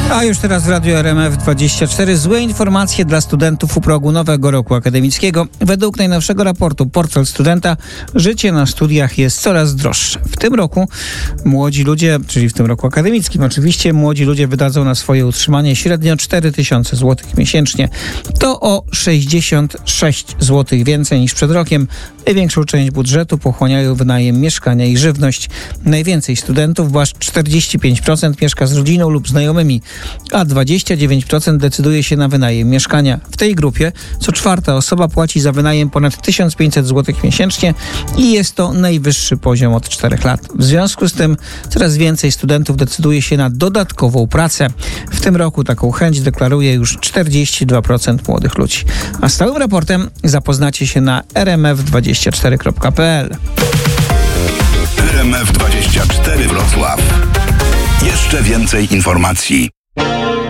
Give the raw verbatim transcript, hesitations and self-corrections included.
A już teraz w Radiu R M F dwadzieścia cztery złe informacje dla studentów u progu nowego roku akademickiego. Według najnowszego raportu Portfel Studenta życie na studiach jest coraz droższe. W tym roku młodzi ludzie, czyli w tym roku akademickim oczywiście, młodzi ludzie wydadzą na swoje utrzymanie średnio cztery tysiące złotych miesięcznie. To o sześćdziesiąt sześć złotych więcej niż przed rokiem. Największą część budżetu pochłaniają wynajem mieszkania i żywność. Najwięcej studentów, bo aż czterdzieści pięć procent mieszka z rodziną lub znajomymi, a dwadzieścia dziewięć procent decyduje się na wynajem mieszkania. W tej grupie co czwarta osoba płaci za wynajem ponad tysiąc pięćset złotych miesięcznie i jest to najwyższy poziom od czterech lat. W związku z tym coraz więcej studentów decyduje się na dodatkową pracę. W tym roku taką chęć deklaruje już czterdzieści dwa procent młodych ludzi. A z całym raportem zapoznacie się na r m f dwadzieścia cztery kropka p l. R M F dwadzieścia cztery Wrocław. Jeszcze więcej informacji.